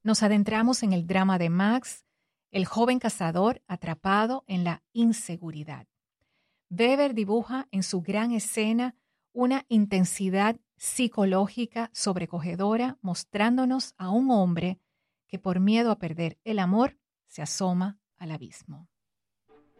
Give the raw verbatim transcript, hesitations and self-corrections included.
Nos adentramos en el drama de Max, el joven cazador atrapado en la inseguridad. Weber dibuja en su gran escena una intensidad psicológica sobrecogedora, mostrándonos a un hombre que por miedo a perder el amor se asoma al abismo.